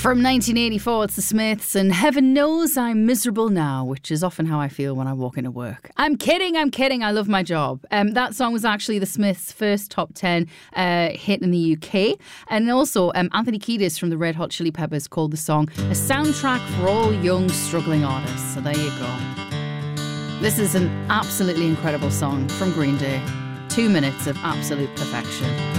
From 1984, it's the Smiths, and heaven knows I'm miserable now, which is often how I feel when I walk into work. I'm kidding, I love my job. That song was actually the Smiths' first top 10 hit in the UK. And also, Anthony Kiedis from the Red Hot Chili Peppers called the song a soundtrack for all young, struggling artists. So there you go. This is an absolutely incredible song from Green Day. 2 minutes of absolute perfection.